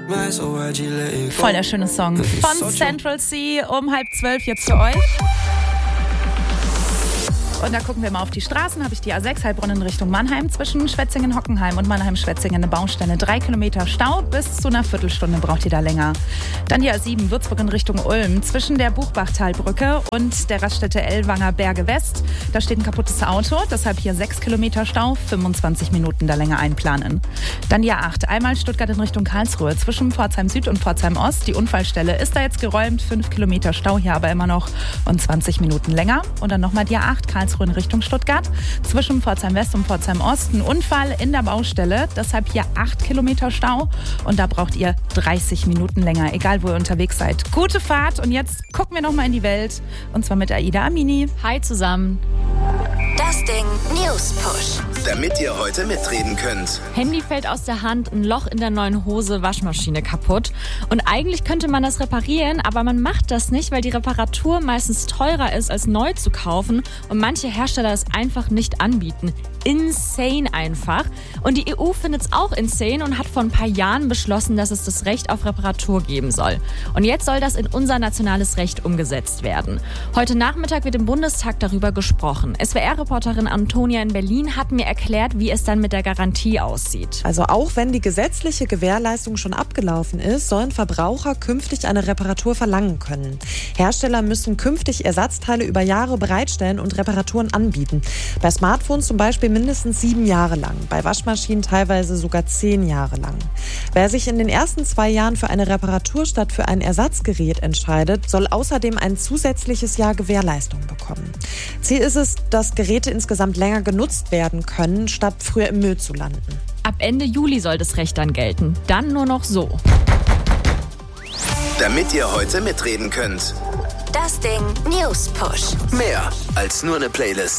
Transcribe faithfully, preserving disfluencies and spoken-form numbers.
Voll der schöne Song von Central C um halb zwölf jetzt für euch. Und da gucken wir mal auf die Straßen. Habe ich die A sechs Heilbronn in Richtung Mannheim. Zwischen Schwetzingen-Hockenheim und Mannheim-Schwetzingen eine Baustelle. Drei Kilometer Stau. Bis zu einer Viertelstunde braucht ihr da länger. Dann die A sieben Würzburg in Richtung Ulm. Zwischen der Buchbachtalbrücke und der Raststätte Ellwanger Berge West. Da steht ein kaputtes Auto. Deshalb hier sechs Kilometer Stau. fünfundzwanzig Minuten da länger einplanen. Dann die A acht. Einmal Stuttgart in Richtung Karlsruhe. Zwischen Pforzheim Süd und Pforzheim Ost. Die Unfallstelle ist da jetzt geräumt. fünf Kilometer Stau hier aber immer noch. Und zwanzig Minuten länger. Und dann nochmal die A acht. Karlsruhe in Richtung Stuttgart. Zwischen Pforzheim West und Pforzheim Ost ein Unfall in der Baustelle. Deshalb hier acht Kilometer Stau. Und da braucht ihr dreißig Minuten länger, egal wo ihr unterwegs seid. Gute Fahrt. Und jetzt gucken wir nochmal in die Welt. Und zwar mit Aida Amini. Hi zusammen. Das Ding News Push. Damit ihr heute mitreden könnt. Handy fällt aus der Hand, ein Loch in der neuen Hose, Waschmaschine kaputt. Und eigentlich könnte man das reparieren, aber man macht das nicht, weil die Reparatur meistens teurer ist, als neu zu kaufen und manche Hersteller es einfach nicht anbieten. Insane einfach. Und die E U findet es auch insane und hat vor ein paar Jahren beschlossen, dass es das Recht auf Reparatur geben soll. Und jetzt soll das in unser nationales Recht umgesetzt werden. Heute Nachmittag wird im Bundestag darüber gesprochen. S W R-Reporterin Antonia in Berlin hat mir erklärt, wie es dann mit der Garantie aussieht. Also auch wenn die gesetzliche Gewährleistung schon abgelaufen ist, sollen Verbraucher künftig eine Reparatur verlangen können. Hersteller müssen künftig Ersatzteile über Jahre bereitstellen und Reparaturen anbieten. Bei Smartphones zum Beispiel mindestens sieben Jahre lang, bei Waschmaschinen teilweise sogar zehn Jahre lang. Wer sich in den ersten zwei Jahren für eine Reparatur statt für ein Ersatzgerät entscheidet, soll außerdem ein zusätzliches Jahr Gewährleistung bekommen. Ziel ist es, dass Geräte insgesamt länger genutzt werden können, statt früher im Müll zu landen. Ab Ende Juli soll das Recht dann gelten. Dann nur noch so. Damit ihr heute mitreden könnt. Das Ding News Push. Mehr als nur eine Playlist.